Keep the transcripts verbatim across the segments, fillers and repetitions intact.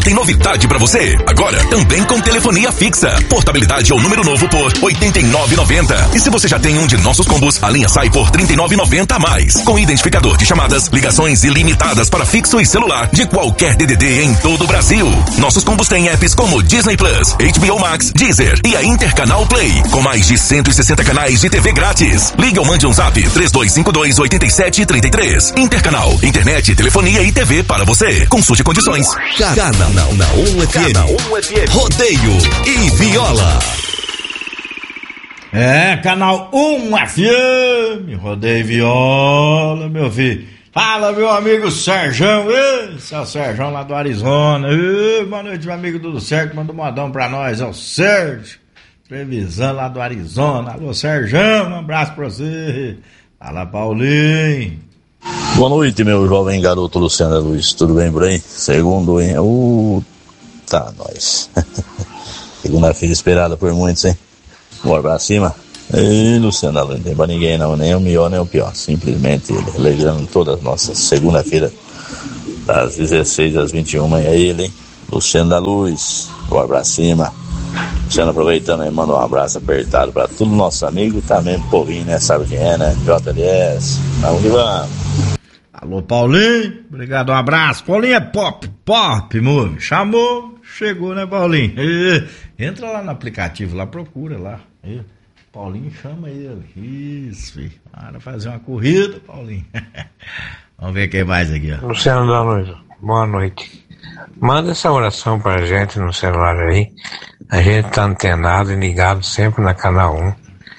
tem novidade pra você. Agora, também com telefonia fixa. Portabilidade ou número novo por oitenta e nove reais e noventa centavos. E se você já tem um de nossos combos, a linha sai por trinta e nove reais e noventa centavos a mais. Com identificador de chamadas, ligações ilimitadas para fixo e celular de qualquer D D D em todo o Brasil. Nossos combos têm apps como Disney Plus, H B O Max, Deezer e a Intercanal Play, com mais de cento e sessenta canais de T V grátis. Ligue ou mande um zap três dois cinco dois oito sete três três. Intercanal, internet, telefonia e T V para você. Consulte condições. Canal na um F M. Rodeio e viola. É, canal um F M, rodeio e viola, meu filho. Fala, meu amigo Serjão, esse é o Serjão lá do Arizona. Ei, boa noite, meu amigo, tudo certo? Manda um modão pra nós, é o Sérgio, Trevisan lá do Arizona. Alô, Serjão, um abraço pra você. Fala, Paulinho. Boa noite, meu jovem garoto Luciano Luiz, tudo bem por aí? Segundo, hein? Uh, tá, nós. Segunda-feira esperada por muitos, hein? Bora pra cima. Ei, Luciano Luiz, não tem pra ninguém não, nem o melhor nem o pior. Simplesmente ele, alegrando todas as nossas segunda-feira, das dezesseis às vinte e uma, e é ele, hein? Luciano da Luz, bora pra cima. Luciano, aproveitando aí, manda um abraço apertado pra todos os nossos amigos, também pro povinho, né? Sabe quem é, né? J L S, vamos que vamos. Alô, Paulinho, obrigado, um abraço. Paulinho é pop, pop, move. Chamou, chegou, né, Paulinho? E, entra lá no aplicativo, lá procura lá. E, Paulinho chama ele. Isso, filho. Para fazer uma corrida, Paulinho. Vamos ver quem mais aqui, ó. Luciano da Luz, boa noite. Manda essa oração pra gente no celular aí. A gente tá antenado e ligado sempre na canal um.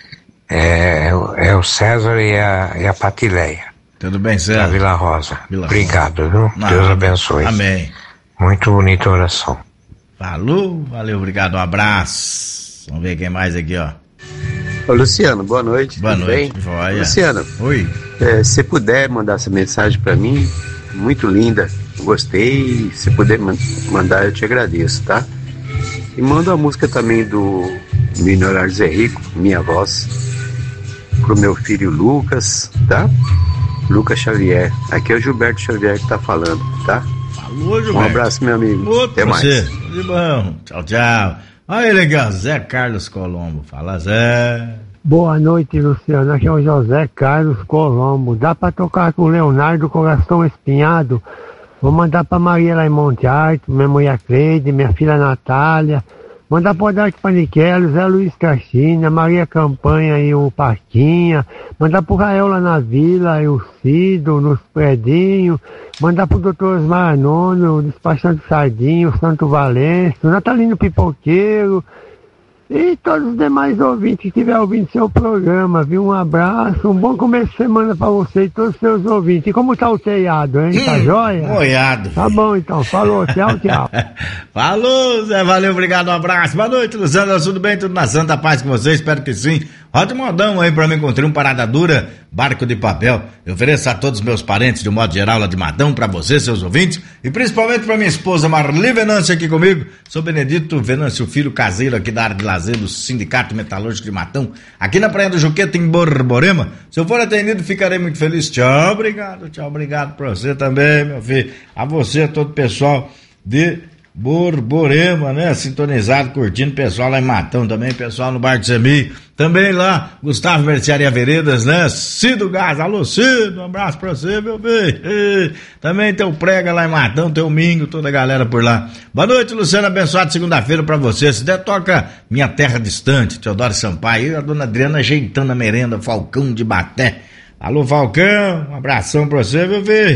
É, é o César e a, e a Patileia. Tudo bem, César? Da Vila Rosa. Vila Obrigado, Rosa. viu? Não, Deus abençoe. Amém. Muito bonita oração. Falou, valeu, obrigado, um abraço. Vamos ver quem mais aqui, ó. Ô, Luciano, boa noite. Boa tudo noite, bem? joia. Luciano, oi. É, se puder mandar essa mensagem pra mim, muito linda, gostei. Se puder man- mandar, eu te agradeço, tá? E manda a música também do Milionário Zé Rico, Minha Voz, pro meu filho Lucas, tá? Lucas Xavier. Aqui é o Gilberto Xavier que tá falando, tá? Falou, Gilberto. Um abraço, meu amigo. Outro Até mais. você. De bom. Tchau, tchau. Olha ele aqui, ó. Zé Carlos Colombo. Fala, Zé. Boa noite, Luciano. Aqui é o José Carlos Colombo. Dá pra tocar com o Leonardo Coração Espinhado? Vou mandar pra Maria lá em Monte Alto, minha mulher Cleide, minha filha Natália. Mandar pro Adalto Paniquelo, Zé Luiz Caixinha, Maria Campanha e o Parquinha. Mandar pro Rael lá na Vila e o Cido, nos Predinhos. Mandar pro doutor Osmar Nono, o Despachante Sardinho, o Santo Valenço, o Natalino Pipoqueiro. E todos os demais ouvintes que estiverem ouvindo seu programa, viu? Um abraço, um bom começo de semana pra você e todos os seus ouvintes. E como tá o telhado, hein? Tá hum, jóia? Moiado. Tá bom, então. Falou, tchau, tchau. Falou, Zé, valeu, obrigado, um abraço. Boa noite, Luciano, tudo bem? Tudo na santa paz com você? Espero que sim. Roda um modão aí pra mim, encontrei um Parada Dura, barco de papel. Eu ofereço a todos os meus parentes, de um modo geral, lá de Madão, pra você, seus ouvintes, e principalmente pra minha esposa Marli Venâncio aqui comigo. Sou Benedito Venâncio Filho, caseiro aqui da área de lazer do Sindicato Metalúrgico de Matão, aqui na Praia do Juqueta, em Borborema. Se eu for atendido, ficarei muito feliz. Tchau, obrigado, tchau, obrigado pra você também, meu filho. A você, a todo o pessoal de Borborema, né? Sintonizado, curtindo, pessoal lá em Matão também, pessoal no Bar do Semi, também lá, Gustavo Mercearia Veredas, né? Cido Gás, alô Cido, um abraço pra você, meu bem. E também tem o Prega lá em Matão, tem o Mingo, toda a galera por lá. Boa noite, Luciano, abençoado segunda-feira pra você. Se der, toca Minha Terra Distante, Teodoro Sampaio, e a dona Adriana ajeitando a merenda, Falcão de Baté. Alô, Falcão, um abração pra você, meu bem.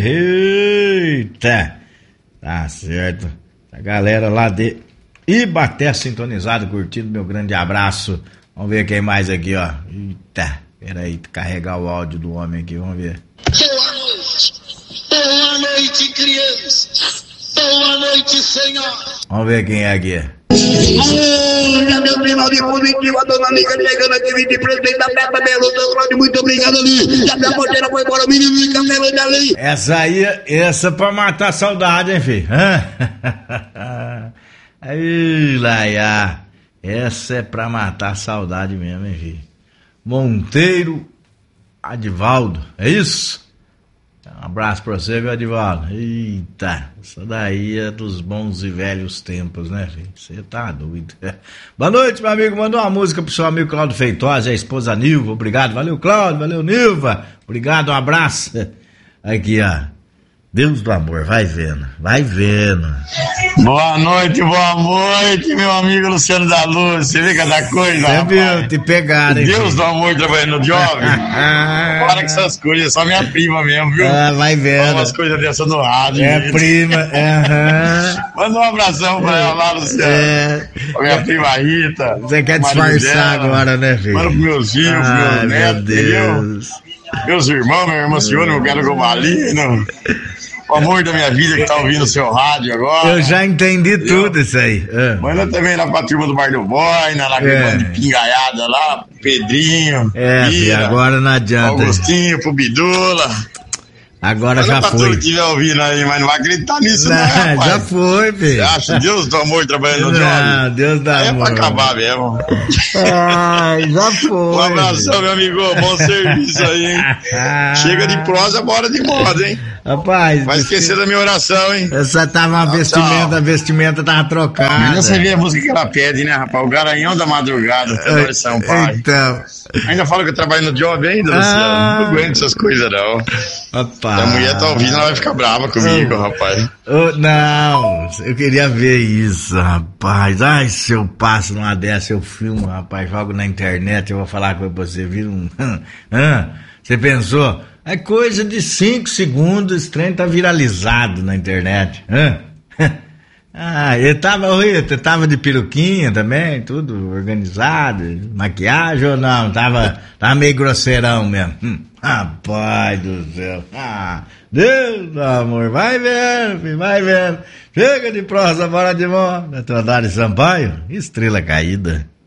Eita, tá certo. A galera lá de Ibaté sintonizado, curtindo, meu grande abraço. Vamos ver quem mais aqui, ó. Eita, peraí, carregar o áudio do homem aqui, vamos ver. Boa noite, boa noite, crianças, boa noite, senhor. Vamos ver quem é aqui. Olha, meu final de positivo, a dona Nica chegando aqui, vice-presidente da Peppa Belo, muito obrigado ali. Já a porteira foi embora, o menino fica melhor ali. Essa aí, essa pra matar a saudade, hein, filho? Aí, Laia, essa é pra matar a saudade mesmo, hein, filho? Monteiro Adivaldo, é isso? Um abraço pra você, viu, Edivaldo? Eita, isso daí é dos bons e velhos tempos, né, filho? Você tá doido. Boa noite, meu amigo. Mandou uma música pro seu amigo Cláudio Feitosa, a esposa Nilva. Obrigado, valeu, Cláudio, valeu, Nilva. Obrigado, um abraço. Aqui, ó. Deus do amor, vai vendo, vai vendo. Boa noite, boa noite, meu amigo Luciano da Luz. Você vê cada coisa, Você rapaz. viu, te pegaram, hein? Deus do amor trabalhando no jovem. Para com essas coisas, só minha prima mesmo, viu? Ah, vai vendo. Fala umas coisas dessas no rádio. É, gente. prima, aham. Manda um abração pra ela lá, Luciano. É. Pra minha prima Rita. Você quer marido disfarçar dela. agora, né, filho? Manda pros meus filhos, pros Ai, meus netos, meu Deus. entendeu? Meus irmãos, meu irmão Senhor, meu quero Gomalino. O amor da minha vida que tá ouvindo o seu rádio agora. Eu já entendi tudo isso aí. É. Manda também lá pra turma do Bar do Boina, lá É. é. de pingaiada lá, Pedrinho, É, filho, Ira, agora não adianta. Augustinho, pro Bidula. Agora Manda já pra foi. todo que estiver ouvindo aí, mas não vai acreditar nisso, não, Não, rapaz. já foi, filho. Você acha Deus do amor trabalhando no Não, jovem? Deus do Aí amor. é pra acabar mesmo. Ai, já foi. Um abração, meu amigo. Bom serviço aí, hein? Chega de prosa, bora de moda, hein? Rapaz, Vai esquecer da minha oração, hein? essa tava uma Tchau, vestimenta, tchau. a vestimenta tava trocada. Ainda você vê a música que ela pede, né, rapaz? O Garanhão da Madrugada, Tenor Sampaio. Então, Ainda fala que eu trabalho no job ainda, Luciano. Ah. Não aguento essas coisas, não. rapaz. Se a mulher tá ouvindo, ela vai ficar brava comigo, rapaz. Ô, não, eu queria ver isso, rapaz. Ai, se eu passo numa dessa, eu filmo, rapaz, jogo na internet, eu vou falar com você, vira um... Hã? Você pensou? É coisa de cinco segundos, esse trem tá viralizado na internet. Hã? Ah, ele tava, ele tava de peruquinha também, tudo organizado, maquiagem ou não? Tava, tava meio grosseirão mesmo. Hum, rapaz do céu. Ah, Deus do amor, vai vendo, filho, vai vendo. Chega de prosa, bora de moda. Teodoro Sampaio, estrela caída.